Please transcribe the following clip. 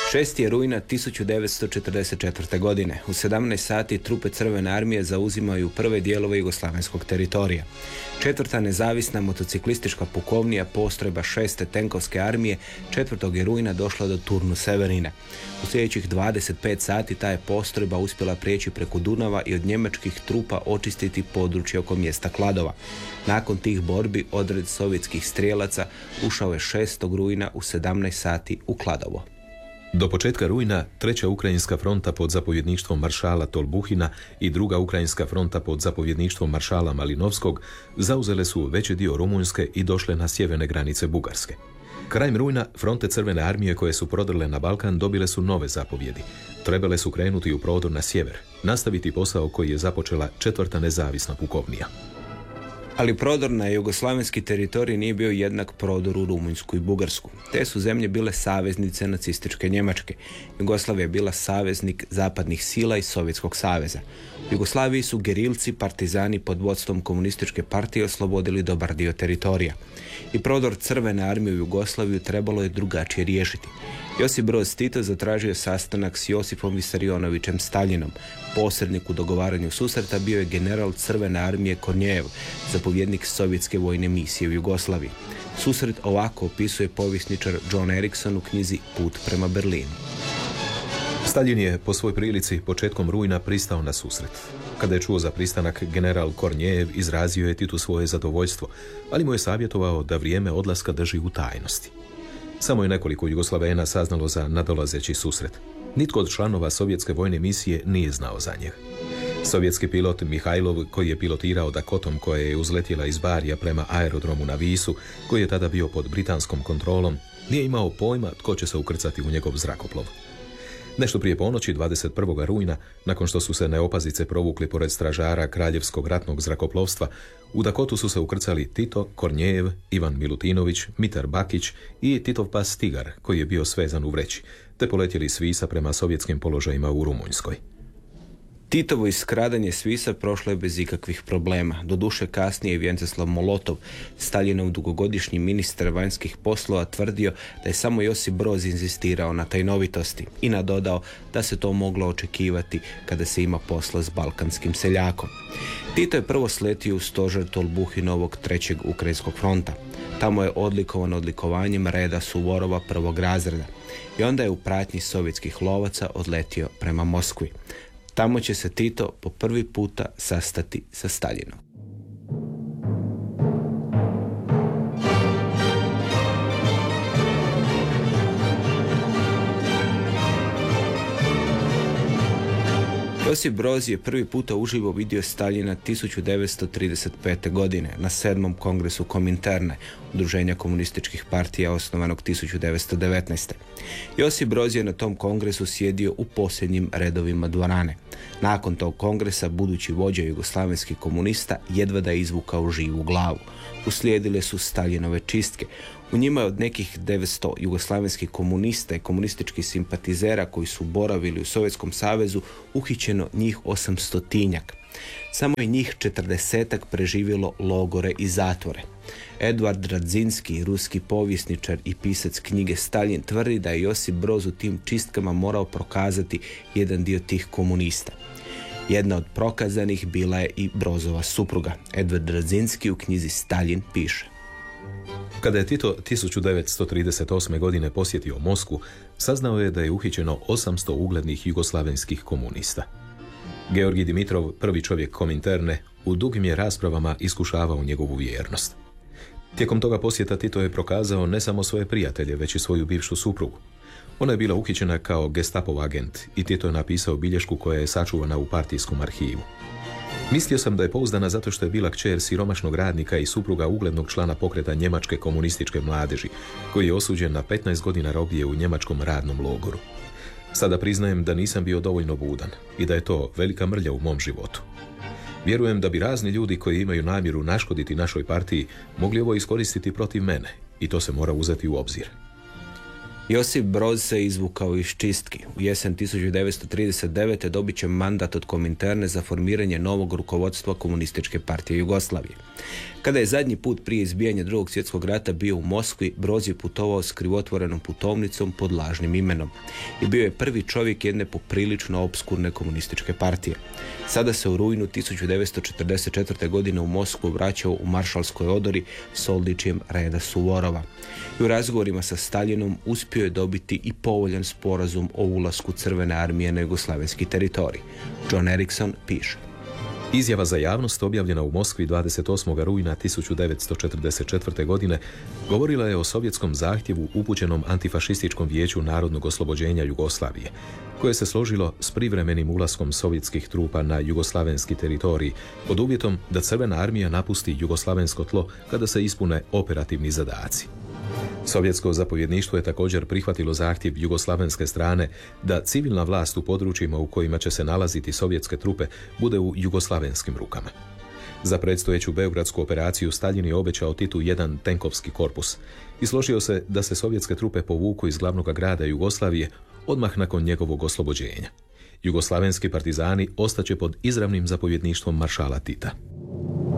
6. rujna 1944. godine. U 17 sati trupe Crvene armije zauzimaju prve dijelove jugoslavenskog teritorija. 4. nezavisna motociklistička pukovnija postrojba 6. tenkovske armije 4. rujna došla do Turnu Severina. U sljedećih 25 sati ta je postrojba uspjela prijeći preko Dunava i od njemačkih trupa očistiti područje oko mjesta Kladova. Nakon tih borbi odred sovjetskih strijelaca ušao je 6. rujna u 17 sati u Kladovo. Do početka rujna, 3. ukrajinska fronta pod zapovjedništvom maršala Tolbuhina i 2. ukrajinska fronta pod zapovjedništvom maršala Malinovskog zauzele su veći dio Rumunjske i došle na sjeverne granice Bugarske. Krajem rujna, fronte Crvene armije koje su prodrle na Balkan dobile su nove zapovjedi. Trebale su krenuti u prodor na sjever, nastaviti posao koji je započela 4. nezavisna pukovnija. Ali prodor na jugoslavenski teritorij nije bio jednak prodoru u Rumunjsku i Bugarsku. Te su zemlje bile saveznice nacističke Njemačke. Jugoslavija je bila saveznik zapadnih sila i Sovjetskog saveza. U Jugoslaviji su gerilci, partizani pod vodstvom komunističke partije oslobodili dobar dio teritorija. I prodor Crvene armije u Jugoslaviju trebalo je drugačije riješiti. Josip Broz Tito zatražio sastanak s Josipom Visarionovićem Staljinom. Posrednik u dogovaranju susreta bio je general Crvene armije Kornjejev, zapovjednik sovjetske vojne misije u Jugoslaviji. Susret ovako opisuje povjesničar John Erickson u knjizi Put prema Berlinu. Staljin je po svoj prilici početkom rujna pristao na susret. Kada je čuo za pristanak, general Kornjejev izrazio je Titu svoje zadovoljstvo, ali mu je savjetovao da vrijeme odlaska drži u tajnosti. Samo je nekoliko Jugoslavena saznalo za nadolazeći susret. Nitko od članova sovjetske vojne misije nije znao za njega. Sovjetski pilot Mihajlov, koji je pilotirao Dakotom koja je uzletjela iz Barija prema aerodromu na Visu, koji je tada bio pod britanskom kontrolom, nije imao pojma tko će se ukrcati u njegov zrakoplov. Nešto prije ponoći, 21. rujna, nakon što su se neopazice provukli pored stražara Kraljevskog ratnog zrakoplovstva, u Dakotu su se ukrcali Tito, Kornjejev, Ivan Milutinović, Mitar Bakić i Titov pas Tigar, koji je bio svezan u vreći, te poletjeli s Visa prema sovjetskim položajima u Rumunjskoj. Titovo iskradanje s Visa prošlo je bez ikakvih problema. Doduše kasnije Vjenceslav Molotov, Staljinov dugogodišnji ministar vanjskih poslova, tvrdio da je samo Josip Broz inzistirao na tajnovitosti i nadodao da se to moglo očekivati kada se ima posla s balkanskim seljakom. Tito je prvo sletio u stožer Tolbuhinovog 3. ukrajinskog fronta. Tamo je odlikovan odlikovanjem reda Suvorova prvog razreda i onda je u pratnji sovjetskih lovaca odletio prema Moskvi. Tamo će se Tito po prvi puta sastati sa Staljinom. Josip Broz je prvi puta uživo vidio Staljina 1935. godine na 7. kongresu Kominterne, udruženja komunističkih partija osnovanog 1919. Josip Broz je na tom kongresu sjedio u posljednjim redovima dvorane. Nakon tog kongresa budući vođa jugoslavenskih komunista jedva da je izvukao živu glavu. Uslijedile su Staljinove čistke. U njima je od nekih 900 jugoslavenskih komunista i komunističkih simpatizera koji su boravili u Sovjetskom savezu uhićeno njih 800-tinjak. Samo je njih 40-ak preživjelo logore i zatvore. Eduard Radzinski, ruski povjesničar i pisac knjige Staljin, tvrdi da je Josip Broz u tim čistkama morao prokazati jedan dio tih komunista. Jedna od prokazanih bila je i Brozova supruga. Eduard Radzinski u knjizi Staljin piše: Kada je Tito 1938. godine posjetio Moskvu, saznao je da je uhićeno 800 uglednih jugoslavenskih komunista. Georgij Dimitrov, prvi čovjek Kominterne, u dugim je raspravama iskušavao njegovu vjernost. Tijekom toga posjeta Tito je prokazao ne samo svoje prijatelje, već i svoju bivšu suprugu. Ona je bila uhićena kao Gestapov agent i Tito je napisao bilješku koja je sačuvana u partijskom arhivu. Mislio sam da je pouzdana zato što je bila kćer siromašnog radnika i supruga uglednog člana pokreta njemačke komunističke mladeži, koji je osuđen na 15 godina robije u njemačkom radnom logoru. Sada priznajem da nisam bio dovoljno budan i da je to velika mrlja u mom životu. Vjerujem da bi razni ljudi koji imaju namjeru naškoditi našoj partiji mogli ovo iskoristiti protiv mene i to se mora uzeti u obzir. Josip Broz se izvukao iz čistki. U jesen 1939. dobit će mandat od Kominterne za formiranje novog rukovodstva Komunističke partije Jugoslavije. Kada je zadnji put prije izbijanja Drugog svjetskog rata bio u Moskvi, Broz je putovao s krivotvorenom putovnicom pod lažnim imenom i bio je prvi čovjek jedne poprilično opskurne komunističke partije. Sada se u rujnu 1944. godine u Moskvu vraćao u maršalskoj odori s odličjem reda Suvorova. I u razgovorima sa Staljinom uspio je dobiti i povoljan sporazum o ulasku Crvene armije na jugoslavenski teritorij. John Erickson piše. Izjava za javnost objavljena u Moskvi 28. rujna 1944. godine govorila je o sovjetskom zahtjevu upućenom Antifašističkom vijeću narodnog oslobođenja Jugoslavije, koje se složilo s privremenim ulaskom sovjetskih trupa na jugoslavenski teritorij pod uvjetom da Crvena armija napusti jugoslavensko tlo kada se ispune operativni zadaci. Sovjetsko zapovjedništvo je također prihvatilo zahtjev jugoslavenske strane da civilna vlast u područjima u kojima će se nalaziti sovjetske trupe bude u jugoslavenskim rukama. Za predstojeću beogradsku operaciju Staljin je obećao Titu jedan tenkovski korpus i složio se da se sovjetske trupe povuku iz glavnog grada Jugoslavije odmah nakon njegovog oslobođenja. Jugoslavenski partizani ostaće pod izravnim zapovjedništvom maršala Tita.